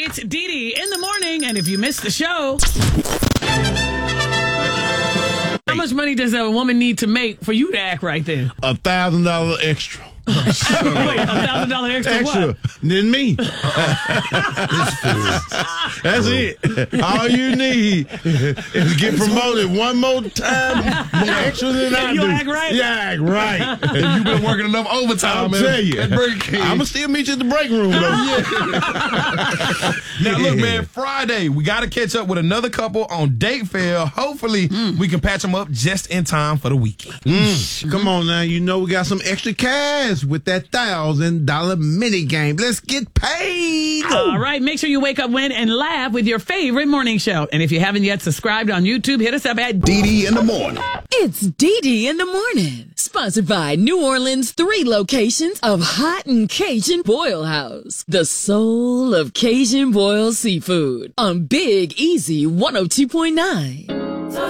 It's Dee Dee in the morning, and if you missed the show, how much money does a woman need to make for you to act right then? $1,000 extra. Wait, $1,000 extra what? Than me. That's it. All you need is get promoted one more time, more extra than I do. You act right? Yeah, act right. If you've been working enough overtime, I'll man. tell you. At Burger King. I'm going to still meet you at the break room, though. Now, look, man, Friday, we got to catch up with another couple on Date Fair. Hopefully, we can patch them up just in time for the weekend. Come on now. You know we got some extra cash with that $1,000 mini game. Let's get paid. All right, make sure you wake up, win, and laugh with your favorite morning show. And if you haven't yet subscribed on YouTube, hit us up at Dee Dee in the morning. It's Dee Dee in the morning. Sponsored by New Orleans' 3 locations of Hot and Cajun Boil House. The soul of Cajun boiled seafood on Big Easy 102.9.